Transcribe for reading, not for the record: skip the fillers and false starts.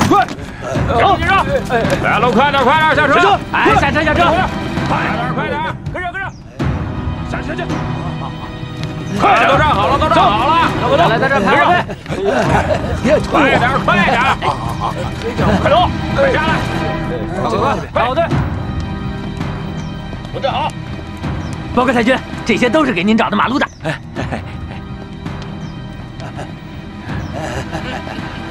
快！ 走，进上！ 来了，快点，快点，下车！ 哎，下车，下车！ 快点，快点！ 跟上，跟上！ 下去，下去！快点，都站好了，都站好了！ 来，在这排上！ 快点，快点！快走，快下来！快， 好的。 都站好。 报告太君，这些都是给您找的马路的。